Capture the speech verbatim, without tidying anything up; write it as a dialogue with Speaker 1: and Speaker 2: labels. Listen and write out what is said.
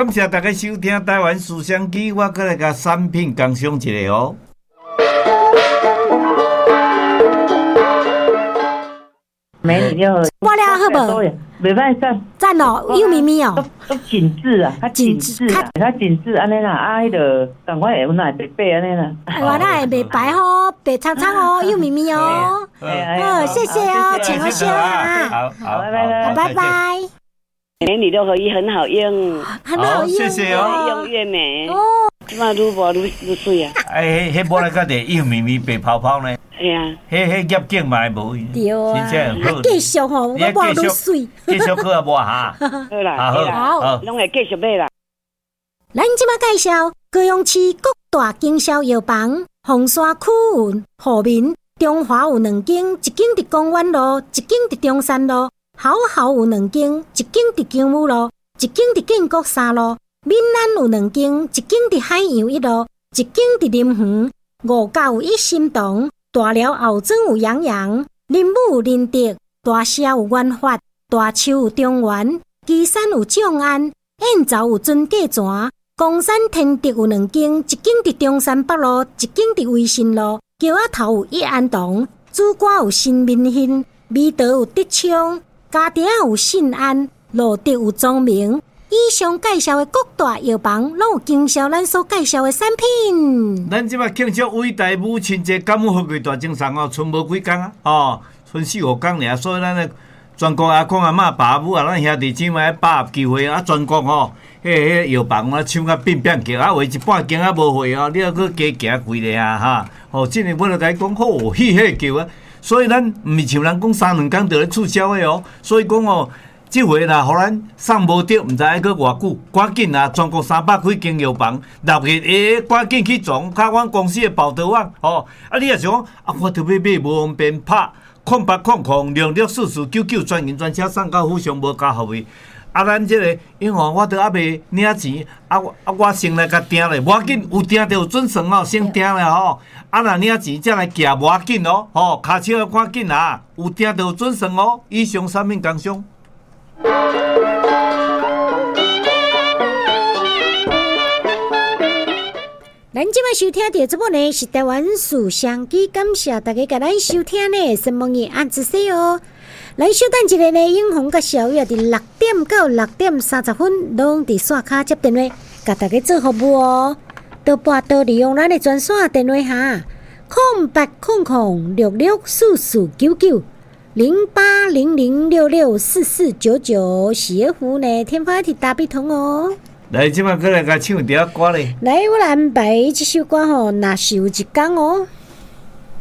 Speaker 1: 感谢大家收听台湾思想机，我再来甲产品工商一下哦。
Speaker 2: 美女就
Speaker 3: 我了好不？
Speaker 2: 袂歹赞
Speaker 3: 赞哦，幼咪咪哦，
Speaker 2: 都紧致啊，较紧致啊，较紧致安尼啦，啊，迄个赶快会那白白安尼啦。
Speaker 3: 我那会白白哦，白苍苍哦，幼咪咪哦。哦，谢谢哦，请我修啊。
Speaker 1: 好，好，
Speaker 2: 拜拜，
Speaker 3: 拜拜。
Speaker 4: 美女六合一很好用，
Speaker 3: 很好用，
Speaker 1: 谢谢哦，
Speaker 4: 越用越美。
Speaker 3: 哦，
Speaker 4: 即马愈磨愈愈水啊！
Speaker 1: 哎，迄迄无来个地幼咪咪白泡泡呢？
Speaker 4: 系啊，
Speaker 1: 迄迄业绩嘛无，
Speaker 3: 对啊，
Speaker 1: 真正好。
Speaker 3: 继续吼，我磨愈水。
Speaker 1: 继续去啊无哈？
Speaker 4: 好啦，
Speaker 1: 好
Speaker 4: 好，
Speaker 1: 好，
Speaker 4: 拢会继续买啦。
Speaker 3: 咱即马介绍高雄市各大经销药房，凤山区有户民，中华有两间，一间伫公园路，一间伫中山路。好好有两间，一间伫金武路，一间伫建国三路。闽南有两间，一间伫海洋一路，一间伫林园。五九有一心堂，大寮后庄有洋洋，林武有林德，大社有元发，大树有中原，基山有众安，燕巢有尊价泉，公山天德有两间，一间伫中山北路，一间伫威信路。桥仔头有益安堂，主歌有新民兴，美德有德昌。家庭有信安，路德有庄明。以上介绍的各大药房，拢有经销咱所介绍的产品。
Speaker 1: 咱即摆庆祝伟大母亲节，感恩福贵大精神哦，剩无几工啊，哦，剩四五工尔，所以咱的全国阿公阿嬷、爸母啊，咱兄弟姊妹把握机会啊，全国吼，迄迄药房啊，抢甲变变叫，啊，为一半间啊无货哦，你要去加行几个啊哈，哦，真诶，我著甲你讲，好喜迄叫啊。所以咱毋是像人讲三两工就咧促销的哦，所以讲哦，即回啦，互咱送无着，毋知爱搁偌久，赶紧啊！全国三百几间药房，六月下赶紧去撞，卡阮公司的报道网哦。啊，你若想讲啊，我特别买无方便拍空八空空零六四四九九专营专车送到府上无加服务。啊，咱即、这个，因为我都还未领钱，啊啊，我先来甲订咧，无要紧，有订就有准算哦，先订咧吼。啊，若领钱才来寄，无要紧哦，吼，卡车要赶紧啊，有订就有准算哦。以上产品工商。
Speaker 3: 咱即摆收听到这部呢是台湾思想机，感谢大家甲咱收听呢，什么嘢按子说哦。咱稍等一下呢，永红甲小月伫六点到六点三十分，拢伫线卡接电话，甲大家做服务哦。多拨多利用咱的专线电话哈，空八空空六六四四九九零八零零六六四四九九，写服呢天发体大笔通哦。
Speaker 1: 来，即摆过来甲唱一条歌咧。
Speaker 3: 来，我来安排这首歌吼，若是有一天哦。